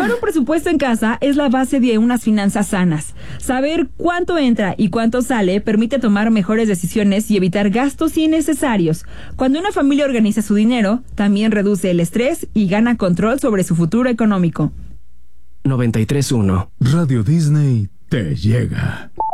Llevar un presupuesto en casa es la base de unas finanzas sanas. Saber cuánto entra y cuánto sale permite tomar mejores decisiones y evitar gastos innecesarios. Cuando una familia organiza su dinero, también reduce el estrés y gana control sobre su futuro económico. 93.1 Radio Disney te llega.